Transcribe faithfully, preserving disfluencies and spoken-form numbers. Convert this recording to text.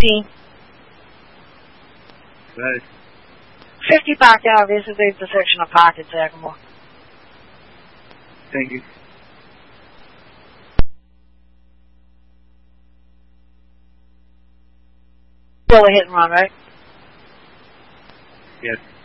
fifteen. Right. fifty Park Ave is the intersection of Park and Sagamore. Thank you. Still a hit and run, right? Yes.